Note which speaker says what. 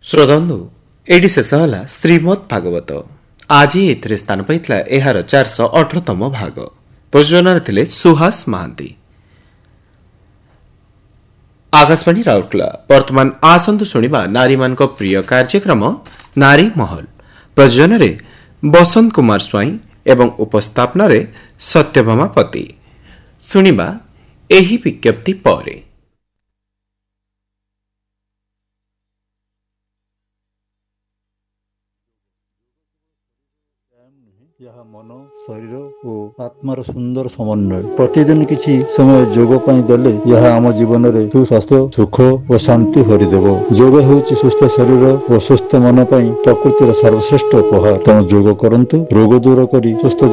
Speaker 1: ଶ୍ରୋତାବନ୍ଧୁ ଏଇଠି ଶେଷ ହେଲା ଶ୍ରୀମଦ୍ ଭାଗବତ। ଆଜି ଏଥିରେ ସ୍ଥାନ ପାଇଥିଲା ଏହାର 418ତମ ଭାଗ। ପ୍ରଯୋଜନାରେ ଥିଲେ ସୁହାସ ମହାନ୍ତି। ଆକାଶବାଣୀ ରାଉରକେଲା। ବର୍ତ୍ତମାନ ଆସନ୍ତୁ ଶୁଣିବା ନାରୀମାନଙ୍କ ପ୍ରିୟ କାର୍ଯ୍ୟକ୍ରମ ନାରୀ ମହଲ। ପ୍ରଯୋଜନାରେ ବସନ୍ତ କୁମାର ସ୍ୱାଇଁ ଏବଂ ଉପସ୍ଥାପନାରେ ସତ୍ୟଭାମା ପତି। ଶୁଣିବା ଏହି ବିଜ୍ଞପ୍ତି ପରେ।
Speaker 2: ଏହା ମନ, ଶରୀର ଓ ଆତ୍ମାର ସୁନ୍ଦର ସମନ୍ୱୟ। ପ୍ରତିଦିନ କିଛି ସମୟ ଯୋଗ ପାଇଁ ଦେଲେ ଏହା ଆମ ଜୀବନରେ ସୁସ୍ୱାସ୍ଥ୍ୟ, ସୁଖ ଓ ଶାନ୍ତି ଭରିଦେବ। ଯୋଗ ହେଉଛି ସୁସ୍ଥ ଶରୀର ଓ ସୁସ୍ଥ ମନ ପାଇଁ ପ୍ରକୃତିର ସର୍ବଶ୍ରେଷ୍ଠ ଉପହାର। ତେଣୁ ଯୋଗ କରନ୍ତୁ, ରୋଗ ଦୂର କରି ସୁସ୍ଥ